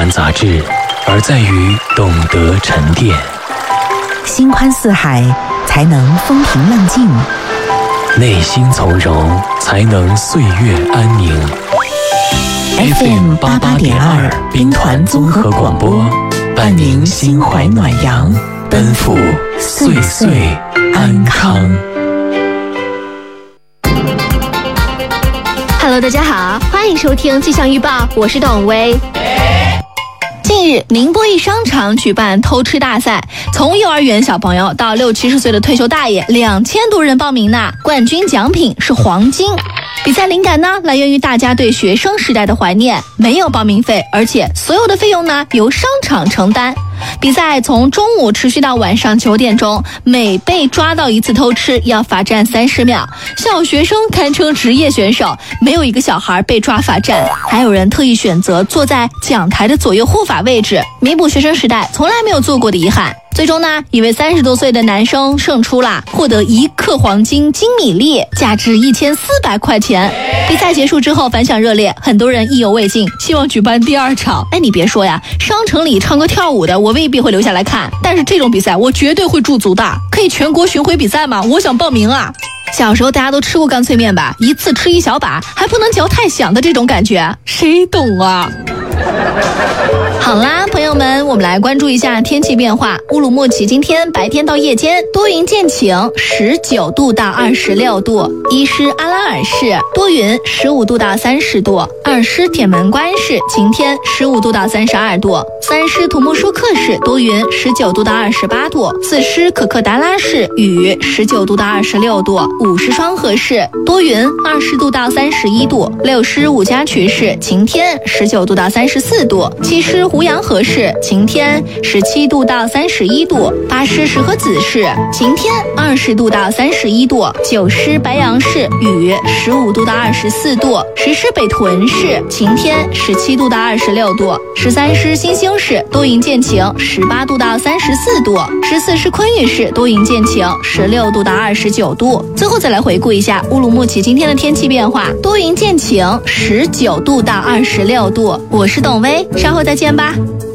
刊杂志，而在于懂得沉淀。 心宽似海，才能风平浪静； 内心从容，才能岁月安宁。FM88.2兵团综合广播，伴您心怀暖阳，奔赴岁岁安康。 Hello， 大家好，欢迎收听气象预报，我是董薇。近日，宁波一商场举办偷吃大赛，从幼儿园小朋友到60-70岁的退休大爷，2000多人报名呢。冠军奖品是黄金。比赛灵感呢，来源于大家对学生时代的怀念，没有报名费，而且所有的费用呢由商场承担。比赛从中午持续到晚上9点钟，每被抓到一次偷吃要罚站30秒。小学生堪称职业选手，没有一个小孩被抓罚站，还有人特意选择坐在讲台的左右护法位置，弥补学生时代从来没有做过的遗憾。最终呢，一位30多岁的男生胜出了，获得1克黄金金米粒，价值1400块钱。比赛结束之后反响热烈，很多人意犹未尽，希望举办第2场。你别说呀，商城里唱歌跳舞的我未必会留下来看，但是这种比赛我绝对会驻足的。可以全国巡回比赛吗？我想报名啊。小时候大家都吃过干脆面吧，一次吃1小把，还不能嚼太响的这种感觉，谁懂啊？好啦，朋友们，我们来关注一下天气变化。乌鲁木齐今天白天到夜间多云见晴，19度到26度；伊施阿拉尔市多云，15度到30度；二施铁门关市晴天，15度到32度；三施土木舒克市多云，19度到28度；四施可克达拉市雨，19度到26度；五施双河市多云，20度到31度；六施五家渠市晴天，19度到34度；七施胡杨河市晴天，17度到31度；八施石河子市晴天，20度到31度；九施白杨市雨，15度到24度；十施北屯市晴天，17度到26度；13施新兴市多云见晴，18度到34度；14施昆玉市多云见晴，16度到29度。最后再来回顾一下乌鲁木齐今天的天气变化：多云见晴，19度到26度。我是董薇，稍后再见吧。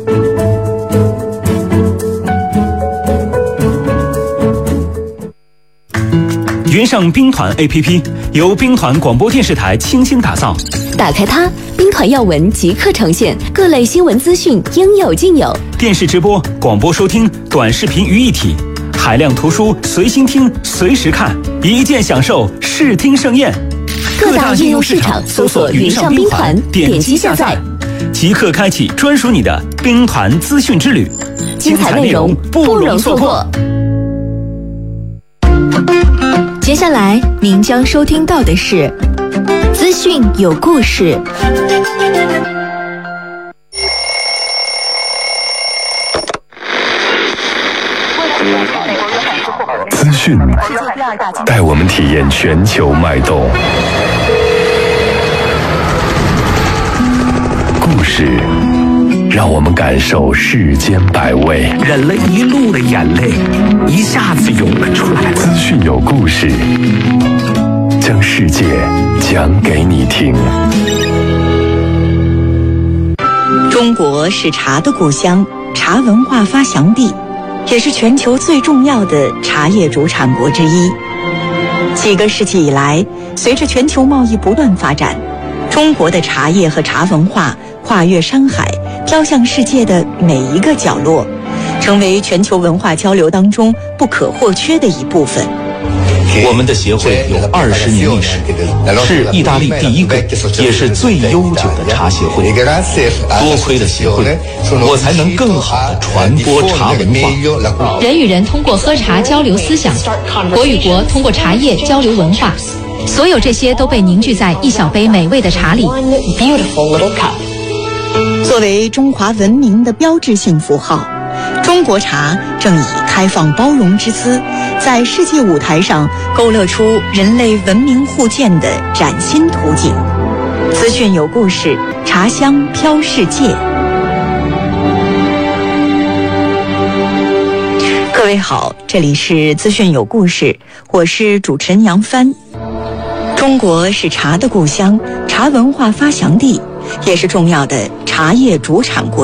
云上兵团 APP 由兵团广播电视台倾心打造， 打开它，兵团要闻即刻呈现，各类新闻资讯应有尽有， 电视直播、广播收听、短视频于一体，海量图书随心听随时看，一键享受视听盛宴。 各大应用市场搜索云上兵团，点击下载， 即刻开启专属你的兵团资讯之旅， 精彩内容不容错过。 接下来您将收听到的是资讯有故事。 资讯带我们体验全球脉动，故事让我们感受世间百味， 忍了一路的眼泪一下子涌了出来。 资讯有故事，将世界讲给你听。 中国是茶的故乡，茶文化发祥地，也是全球最重要的茶叶主产国之一。几个世纪以来，随着全球贸易不断发展，中国的茶叶和茶文化跨越山海，飘向世界的每一个角落，成为全球文化交流当中不可或缺的一部分。 我们的协会有20年历史，是意大利第一个也是最悠久的茶协会。多亏了协会，我才能更好地传播茶文化。 人与人通过喝茶交流思想，国与国通过茶叶交流文化，所有这些都被凝聚在一小杯美味的茶里。 作为中华文明的标志性符号，中国茶正以开放包容之姿，在世界舞台上勾勒出人类文明互鉴的崭新图景。资讯有故事，茶香飘世界。各位好，这里是资讯有故事，我是主持人杨帆。中国是茶的故乡，茶文化发祥地，也是重要的茶叶主产国。